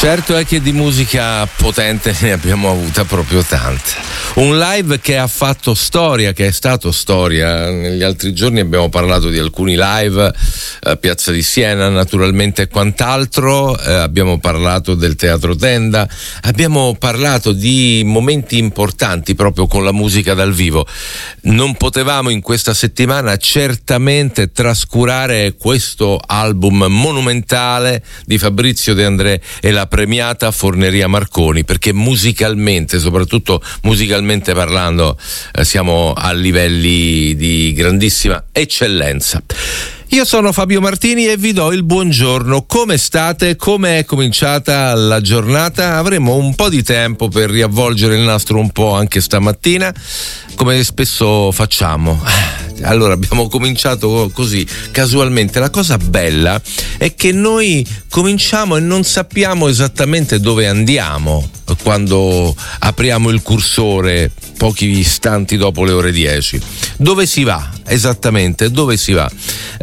Certo è che di musica potente ne abbiamo avuta proprio tanta. Un live che ha fatto storia, che è stato storia. Negli altri giorni abbiamo parlato di alcuni live, Piazza di Siena naturalmente e quant'altro, abbiamo parlato del Teatro Tenda, abbiamo parlato di momenti importanti proprio con la musica dal vivo. Non potevamo in questa settimana certamente trascurare questo album monumentale di Fabrizio De André e la premiata Forneria Marconi, perché musicalmente, soprattutto musicalmente parlando, siamo a livelli di grandissima eccellenza. Io sono Fabio Martini e vi do il buongiorno. Come state? Come è cominciata la giornata? Avremo un po' di tempo per riavvolgere il nastro un po' anche stamattina, come spesso facciamo. Allora, abbiamo cominciato così, casualmente. La cosa bella è che noi cominciamo e non sappiamo esattamente dove andiamo quando apriamo il cursore pochi istanti dopo le ore 10. Dove si va? Esattamente, dove si va?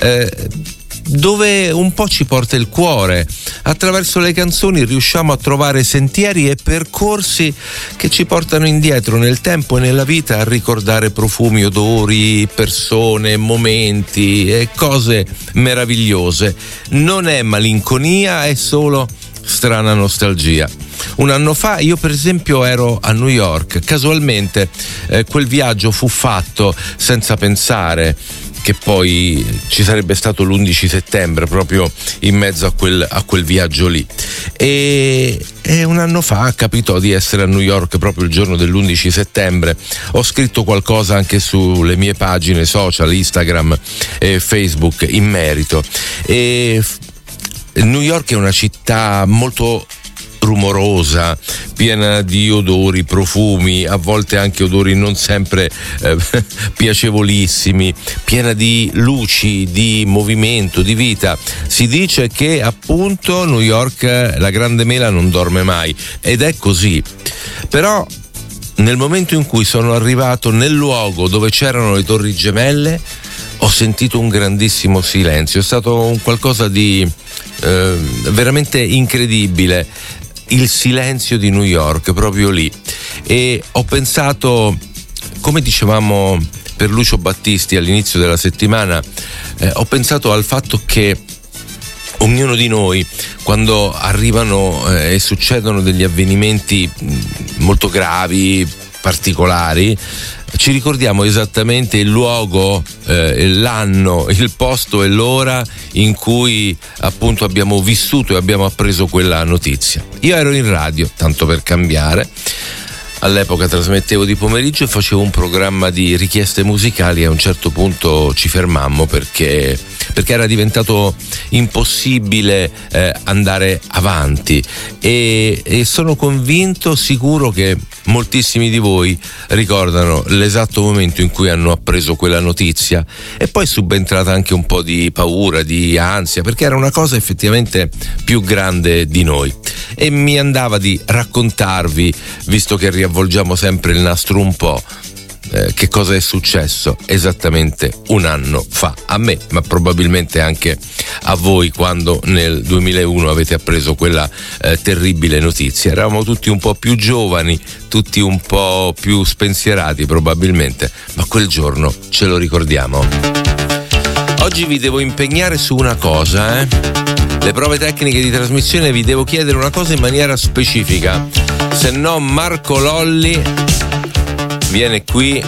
Dove un po' ci porta il cuore. Attraverso le canzoni riusciamo a trovare sentieri e percorsi che ci portano indietro nel tempo e nella vita, a ricordare profumi, odori, persone, momenti e cose meravigliose. Non è malinconia, è solo strana nostalgia. Un anno fa io per esempio ero a New York, casualmente quel viaggio fu fatto senza pensare che poi ci sarebbe stato l'11 settembre proprio in mezzo a quel viaggio lì, e un anno fa capitò di essere a New York proprio il giorno dell'11 settembre. Ho scritto qualcosa anche sulle mie pagine social, Instagram e Facebook in merito. E New York è una città molto rumorosa, piena di odori, profumi, a volte anche odori non sempre piacevolissimi, piena di luci, di movimento, di vita. Si dice che appunto New York, la grande mela, non dorme mai, ed è così. Però nel momento in cui sono arrivato nel luogo dove c'erano le Torri Gemelle, ho sentito un grandissimo silenzio. È stato un qualcosa di veramente incredibile, il silenzio di New York proprio lì. E ho pensato, come dicevamo per Lucio Battisti all'inizio della settimana, ho pensato al fatto che ognuno di noi, quando arrivano e succedono degli avvenimenti molto gravi, particolari, ci ricordiamo esattamente il luogo, l'anno, il posto e l'ora in cui appunto abbiamo vissuto e abbiamo appreso quella notizia. Io ero in radio, tanto per cambiare. All'epoca trasmettevo di pomeriggio e facevo un programma di richieste musicali, e a un certo punto ci fermammo perché era diventato impossibile andare avanti, e sono convinto, sicuro che moltissimi di voi ricordano l'esatto momento in cui hanno appreso quella notizia, e poi è subentrata anche un po' di paura, di ansia, perché era una cosa effettivamente più grande di noi, e mi andava di raccontarvi, visto che riavvolgiamo sempre il nastro un po', che cosa è successo esattamente un anno fa a me, ma probabilmente anche a voi, quando nel 2001 avete appreso quella terribile notizia. Eravamo tutti un po' più giovani, tutti un po' più spensierati probabilmente, ma quel giorno ce lo ricordiamo. Oggi vi devo impegnare su una cosa, le prove tecniche di trasmissione, vi devo chiedere una cosa in maniera specifica, se no Marco Lolli viene qui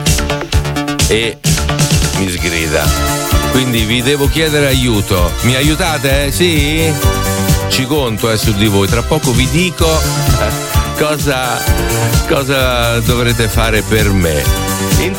e mi sgrida. Quindi vi devo chiedere aiuto. Mi aiutate? Sì? Ci conto su di voi. Tra poco vi dico cosa dovrete fare per me.